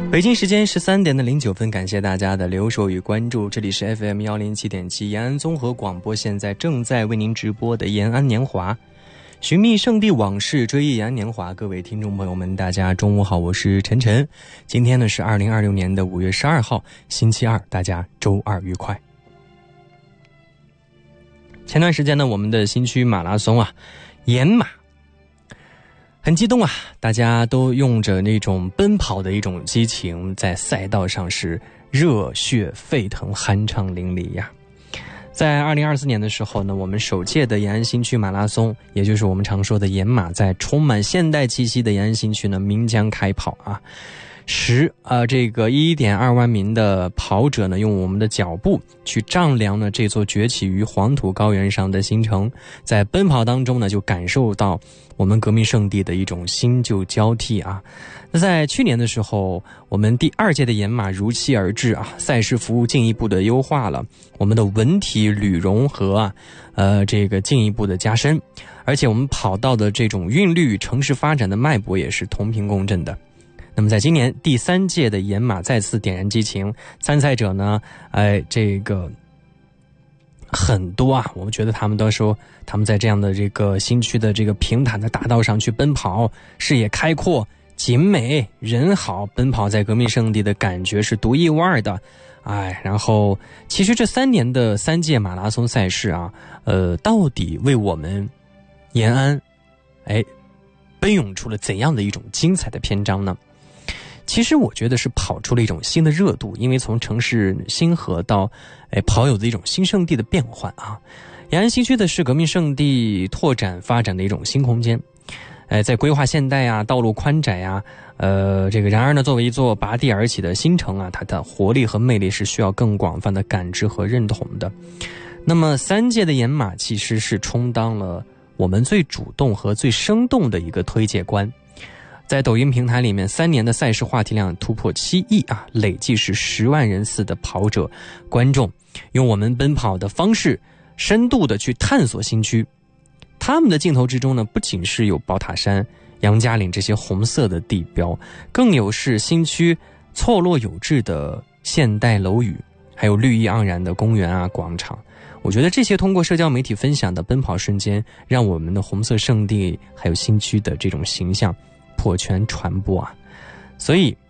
北京时间13:09，感谢大家的留守与关注，这里是 FM 107.7延安综合广播，现在正在为您直播的延安年华，寻觅圣地往事，追忆延安年华。各位听众朋友们，大家中午好，我是晨晨。今天呢是2026年的5月12号，星期二，大家周二愉快。前段时间呢，我们的新区马拉松啊，延马。很激动啊，大家都用着那种奔跑的一种激情，在赛道上是热血沸腾，酣畅淋漓呀。在2024年的时候呢，我们首届的延安新区马拉松，也就是我们常说的延马，在充满现代气息的延安新区呢鸣枪开跑啊。这个1.2万名的跑者呢，用我们的脚步去丈量了这座崛起于黄土高原上的新城，在奔跑当中呢，就感受到我们革命圣地的一种新旧交替啊。那在去年的时候，我们第2届的延马如期而至啊，赛事服务进一步的优化了，我们的文体旅融合啊，这个进一步的加深，而且我们跑道的这种韵律与城市发展的脉搏也是同频共振的。那么在今年第3届的延马再次点燃激情，参赛者呢，这个很多啊，我们觉得他们都说他们在这样的这个新区的这个平坦的大道上去奔跑，视野开阔，景美人好，奔跑在革命圣地的感觉是独一无二的。然后其实这3年的3届马拉松赛事啊，到底为我们延安奔涌出了怎样的一种精彩的篇章呢？其实我觉得是跑出了一种新的热度，因为从城市新河到跑友的一种新圣地的变换啊。延安新区的是革命圣地拓展发展的一种新空间，在规划现代啊，道路宽窄啊，然而呢，作为一座拔地而起的新城啊，它的活力和魅力是需要更广泛的感知和认同的。那么3届的延马其实是充当了我们最主动和最生动的一个推介官。在抖音平台里面，3年的赛事话题量突破7亿啊，累计是10万人次的跑者观众，用我们奔跑的方式，深度的去探索新区。他们的镜头之中呢，不仅是有宝塔山、杨家岭这些红色的地标，更有是新区错落有致的现代楼宇，还有绿意盎然的公园啊、广场。我觉得这些通过社交媒体分享的奔跑瞬间，让我们的红色圣地还有新区的这种形象破圈传播啊。所以